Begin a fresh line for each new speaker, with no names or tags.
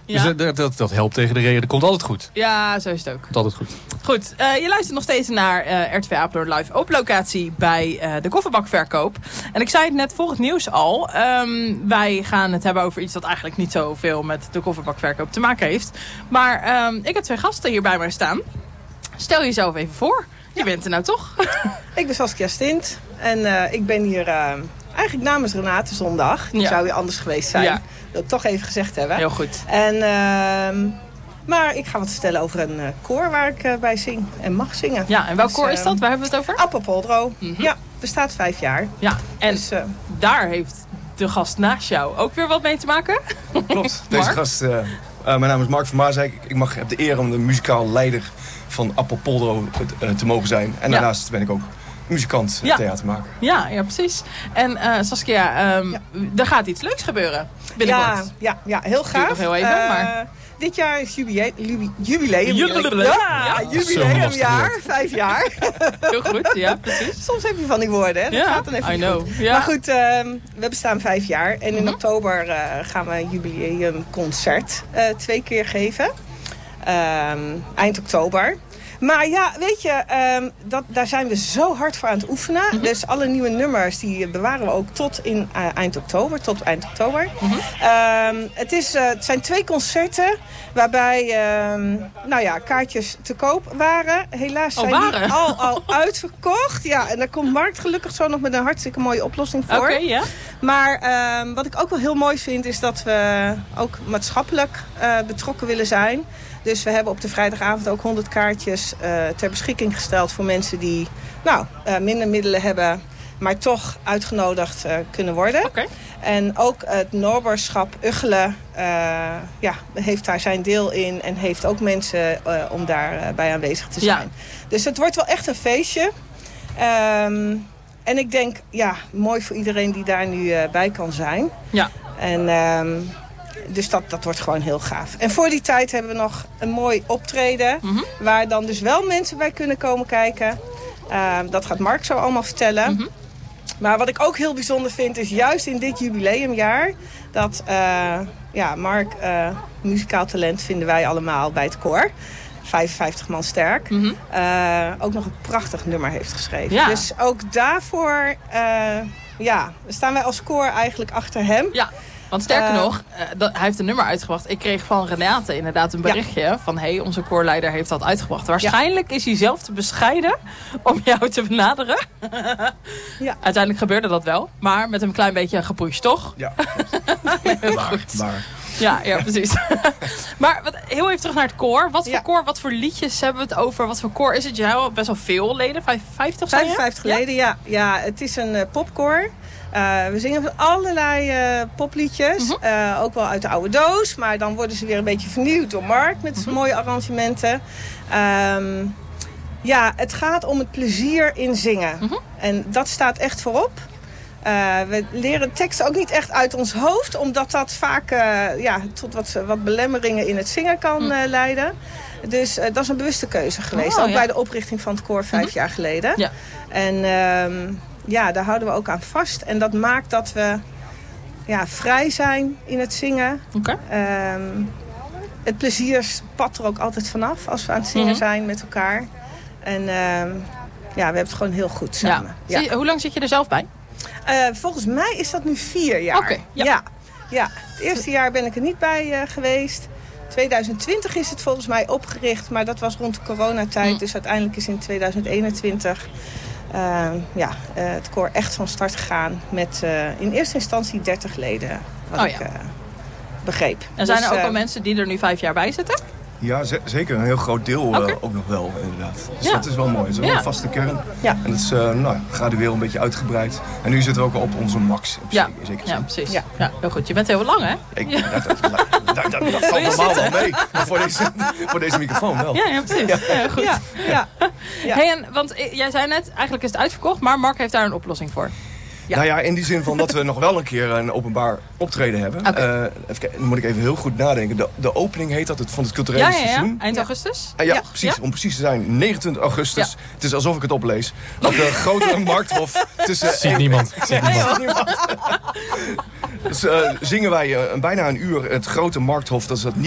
Ja.
Dus dat helpt tegen de regen. Dat komt altijd goed.
Ja, zo is het ook.
Komt altijd goed.
Goed, je luistert nog steeds naar RTV Apeldoorn Live op locatie bij de kofferbakverkoop. En ik zei het net voor het nieuws al. Wij gaan het hebben over iets dat eigenlijk niet zoveel met de kofferbakverkoop te maken heeft. Maar ik heb 2 gasten hier bij mij staan. Stel jezelf even voor. Je bent er nou toch?
Ik ben Saskia Stint en ik ben hier eigenlijk namens Renate zondag. Die zou weer anders geweest zijn. Dat wil ik toch even gezegd hebben.
Heel goed.
Maar ik ga wat vertellen over een koor waar ik bij zing en mag zingen.
Ja, en welk koor is dat? Waar hebben we het over?
Apelpoldro. Ja, bestaat 5 jaar.
Ja, en
dus,
daar heeft de gast naast jou ook weer wat mee te maken?
Klopt. Deze gast, mijn naam is Mark van Maarsijk. Ik heb de eer om de muzikaal leider van Apelpoldro te mogen zijn. En daarnaast ben ik ook muzikant, theatermaker.
Ja, precies. En Saskia, er gaat iets leuks gebeuren binnenkort.
Ja, heel gaaf.
Duurt nog heel even, maar...
Dit jaar is jubileum. Jubileumjaar, 5 jaar.
Heel goed, ja, precies.
Soms heb je van die woorden, hè? Dat gaat dan even
I know.
goed.
Ja.
Maar goed, we bestaan 5 jaar. En in oktober gaan we een jubileumconcert 2 keer geven. Eind oktober. Maar ja, weet je, daar zijn we zo hard voor aan het oefenen. Dus alle nieuwe nummers die bewaren we ook tot eind oktober. Het zijn 2 concerten waarbij kaartjes te koop waren. Helaas zijn die al uitverkocht. Ja, en daar komt Mark gelukkig zo nog met een hartstikke mooie oplossing voor.
Oké, ja.
Maar wat ik ook wel heel mooi vind is dat we ook maatschappelijk betrokken willen zijn. Dus we hebben op de vrijdagavond ook 100 kaartjes ter beschikking gesteld voor mensen die minder middelen hebben, maar toch uitgenodigd kunnen worden.
Okay.
En ook het Noorberschap Uggelen heeft daar zijn deel in en heeft ook mensen om daarbij aanwezig te zijn. Ja. Dus het wordt wel echt een feestje. En ik denk, mooi voor iedereen die daar nu bij kan zijn. Ja. En... Dus dat wordt gewoon heel gaaf. En voor die tijd hebben we nog een mooi optreden. Waar dan dus wel mensen bij kunnen komen kijken. Dat gaat Mark zo allemaal vertellen. Maar wat ik ook heel bijzonder vind is juist in dit jubileumjaar. Dat Mark, muzikaal talent vinden wij allemaal bij het koor. 55 man sterk. Ook nog een prachtig nummer heeft geschreven. Ja. Dus ook daarvoor staan wij als koor eigenlijk achter hem. Ja.
Want sterker nog, hij heeft een nummer uitgebracht. Ik kreeg van Renate inderdaad een berichtje van... onze koorleider heeft dat uitgebracht. Waarschijnlijk is hij zelf te bescheiden om jou te benaderen. Uiteindelijk gebeurde dat wel. Maar met een klein beetje gepusht, toch?
Ja.
Heel goed. Ja, precies. Maar heel even terug naar het koor. Wat voor koor, wat voor liedjes hebben we het over? Wat voor koor is het? Je hebt best wel veel leden. 55 zijn
55 leden, ja. Het is een popkoor. We zingen van allerlei popliedjes. Ook wel uit de oude doos. Maar dan worden ze weer een beetje vernieuwd door Mark. Met mooie arrangementen. Het gaat om het plezier in zingen. En dat staat echt voorop. We leren teksten ook niet echt uit ons hoofd. Omdat dat vaak tot wat belemmeringen in het zingen kan leiden. Dus dat is een bewuste keuze geweest. Ook bij de oprichting van het koor 5 jaar geleden. Ja. En... daar houden we ook aan vast. En dat maakt dat we vrij zijn in het zingen. Okay. Het plezier spat er ook altijd vanaf als we aan het zingen zijn met elkaar. En we hebben het gewoon heel goed samen.
Ja. Hoe lang zit je er zelf bij?
Volgens mij is dat nu 4 jaar.
Okay,
ja. Het eerste jaar ben ik er niet bij geweest. 2020 is het volgens mij opgericht. Maar dat was rond de coronatijd. Dus uiteindelijk is in 2021... het koor echt van start gegaan met in eerste instantie 30 leden, wat ik begreep.
En zijn er ook al mensen die er nu 5 jaar bij zitten?
Ja, zeker. Een heel groot deel ook nog wel, inderdaad. Dus dat is wel mooi. Het is wel een vaste kern. Ja. En dat is gradueel een beetje uitgebreid. En nu zitten we ook al op onze max.
Ja, precies. Ja, heel goed. Je bent heel lang, hè?
Dat valt normaal wel mee. Maar voor deze microfoon wel.
Ja, precies. Ja, goed. Ja. Hey, want jij zei net, eigenlijk is het uitverkocht. Maar Mark heeft daar een oplossing voor.
Ja. Nou ja, in die zin van dat we nog wel een keer een openbaar optreden hebben. Okay. Dan moet ik even heel goed nadenken. De opening heet dat van het culturele seizoen.
Eind augustus.
Precies. Ja? Om precies te zijn, 29 augustus. Ja. Het is alsof ik het oplees. Op de grote markthof tussen...
Ziet niemand.
Dus zingen wij bijna een uur het grote markthof. Dat is dat